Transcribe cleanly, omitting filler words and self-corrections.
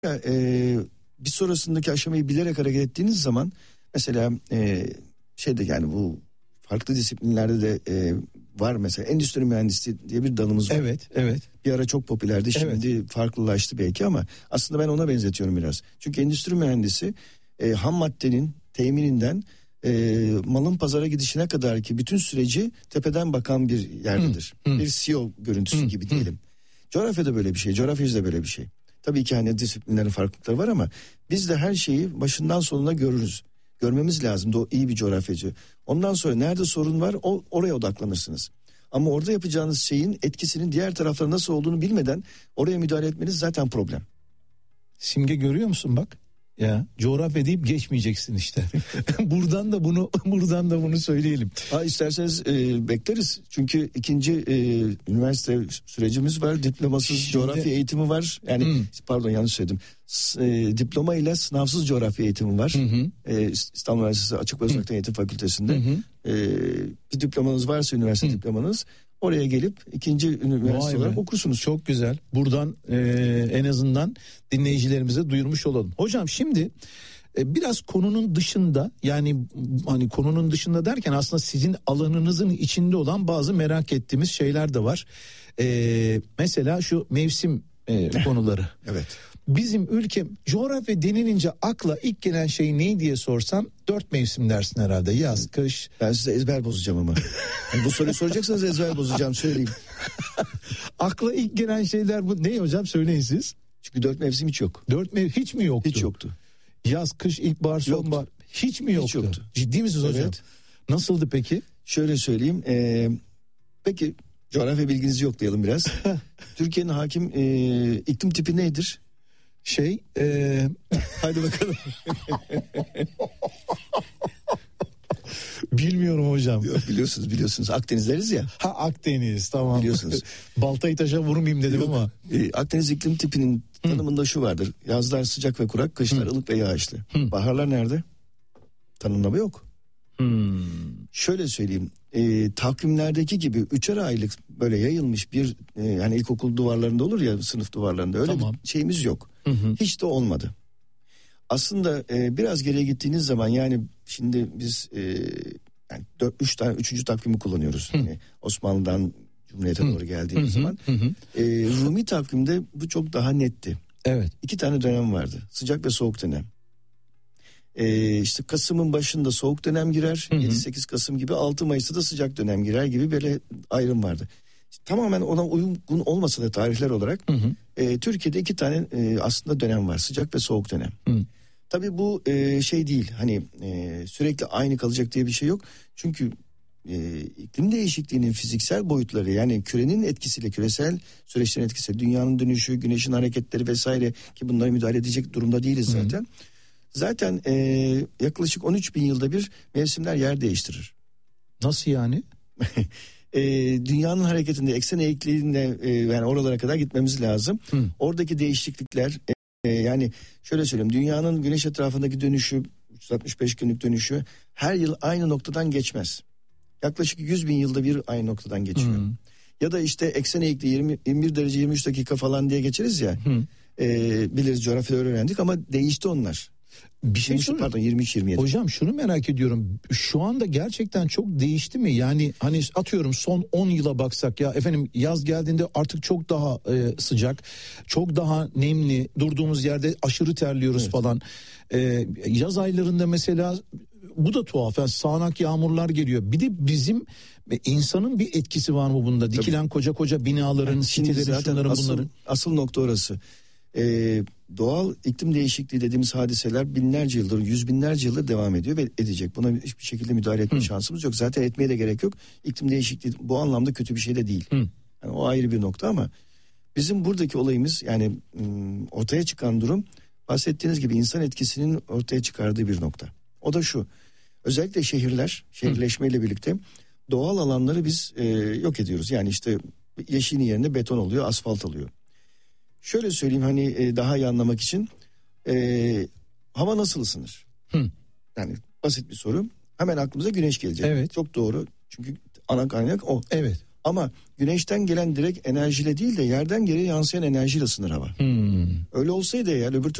Bir sonrasındaki aşamayı bilerek hareket ettiğiniz zaman mesela yani bu farklı disiplinlerde de var mesela endüstri mühendisliği diye bir dalımız var. Evet. Bir ara çok popülerdi, şimdi farklılaştı belki ama aslında ben ona benzetiyorum biraz. Çünkü endüstri mühendisi ham maddenin temininden malın pazara gidişine kadar ki bütün süreci tepeden bakan bir yerdedir. Bir CEO görüntüsü gibi diyelim. Coğrafyada böyle bir şey, coğrafyacı da böyle bir şey. Tabii ki hani disiplinlerin farklılıkları var ama biz de her şeyi başından sonuna görürüz. Görmemiz lazım da o iyi bir coğrafyacı. Ondan sonra nerede sorun var oraya odaklanırsınız. Ama orada yapacağınız şeyin etkisinin diğer taraflara nasıl olduğunu bilmeden oraya müdahale etmeniz zaten problem. Simge görüyor musun bak? Ya coğrafya deyip geçmeyeceksin işte. buradan da bunu söyleyelim. İsterseniz bekleriz. Çünkü ikinci üniversite sürecimiz var. Diplomasız coğrafya eğitimi var. Yani pardon yanlış söyledim. Diploma ile sınavsız coğrafya eğitimi var. İstanbul Üniversitesi Açık ve Uzaktan Eğitim Fakültesi'nde. Bir diplomanız varsa üniversite diplomanız oraya gelip ikinci üniversite olarak okursunuz. Çok güzel. Buradan en azından dinleyicilerimize duyurmuş olalım. Hocam şimdi biraz konunun dışında, yani hani konunun dışında derken aslında sizin alanınızın içinde olan bazı merak ettiğimiz şeyler de var. Mesela şu mevsim konuları. Evet. Bizim ülkem coğrafya denilince akla ilk gelen şey ne diye sorsam 4 mevsim dersin herhalde. Yaz, kış. Ben size ezber bozacağım ama. Yani bu soruyu soracaksanız ezber bozacağım, söyleyeyim. Akla ilk gelen şeyler bu. Ne hocam, söyleyin siz. Çünkü 4 mevsim hiç yok. 4 mevsim hiç mi yoktu? Hiç yoktu. Yaz, kış, ilkbahar, sonbahar hiç mi yoktu? Hiç yoktu. Ciddi misiniz hocam? Evet. Nasıldı peki? Şöyle söyleyeyim. Peki coğrafya bilginizi yoklayalım biraz. Türkiye'nin hakim iklim tipi nedir? Hadi bakalım. Bilmiyorum hocam. Yok, biliyorsunuz. Akdenizleriz ya. Akdeniz, tamam. Biliyorsunuz. Baltayı taşa vurmayayım dedim ama. Akdeniz iklim tipinin tanımında şu vardır. Yazlar sıcak ve kurak, kışlar ılık ve yağışlı. Baharlar nerede? Tanımlama yok. Şöyle söyleyeyim. Takvimlerdeki gibi 3'er aylık böyle yayılmış bir yani ilkokul duvarlarında olur ya, sınıf duvarlarında öyle bir şeyimiz yok. Hiç de olmadı. Aslında biraz geriye gittiğiniz zaman, yani şimdi biz yani 3. takvimi kullanıyoruz. Yani Osmanlı'dan Cumhuriyet'e doğru geldiğimiz zaman. Rumi takvimde bu çok daha netti. Evet. 2 tane dönem vardı. Sıcak ve soğuk dönem. İşte Kasım'ın başında soğuk dönem girer. 7-8 Kasım gibi, 6 Mayıs'ta da sıcak dönem girer gibi böyle ayrım vardı. İşte tamamen ona uygun olmasa da tarihler olarak Türkiye'de 2 tane aslında dönem var. Sıcak ve soğuk dönem. Tabii bu şey değil, hani sürekli aynı kalacak diye bir şey yok. Çünkü iklim değişikliğinin fiziksel boyutları, yani kürenin etkisiyle, küresel süreçlerin etkisiyle, dünyanın dönüşü, güneşin hareketleri vesaire, ki bunlara müdahale edecek durumda değiliz zaten. Zaten yaklaşık 13 bin yılda bir mevsimler yer değiştirir. Nasıl yani? Dünyanın hareketinde, eksen eğikliğinde yani oralara kadar gitmemiz lazım. Oradaki değişiklikler, yani şöyle söyleyeyim, dünyanın güneş etrafındaki dönüşü, 365 günlük dönüşü her yıl aynı noktadan geçmez. Yaklaşık 100 bin yılda bir aynı noktadan geçiyor. Ya da işte eksen eğikliği 21 derece 23 dakika falan diye geçeriz ya. Biliriz, coğrafyada öğrendik ama değişti onlar. Bir şey pardon 23-27. Hocam şunu merak ediyorum. Şu anda gerçekten çok değişti mi? Yani hani atıyorum son 10 yıla baksak, ya efendim yaz geldiğinde artık çok daha sıcak, çok daha nemli, durduğumuz yerde aşırı terliyoruz falan. Yaz aylarında mesela bu da tuhaf. Yani sağanak yağmurlar geliyor. Bir de bizim insanın bir etkisi var mı bunda? Dikilen koca koca binaların, yani sitelerin, şunların, bunların. Asıl nokta orası. Doğal iklim değişikliği dediğimiz hadiseler binlerce yıldır, yüz binlerce yıldır devam ediyor ve edecek. Buna hiçbir şekilde müdahale etme şansımız yok. Zaten etmeye de gerek yok. İklim değişikliği bu anlamda kötü bir şey de değil. Yani o ayrı bir nokta ama bizim buradaki olayımız, yani ortaya çıkan durum, bahsettiğiniz gibi insan etkisinin ortaya çıkardığı bir nokta. O da şu: özellikle şehirleşmeyle birlikte doğal alanları biz yok ediyoruz. Yani işte yeşilin yerine beton oluyor, asfalt oluyor. Şöyle söyleyeyim, hani daha iyi anlamak için, hava nasıl ısınır? Yani basit bir soru. Hemen aklımıza güneş gelecek. Evet. Çok doğru. Çünkü ana kaynak o. Evet. Ama güneşten gelen direkt enerjiyle değil de yerden geriye yansıyan enerjiyle ısınır hava. Öyle olsaydı eğer öbür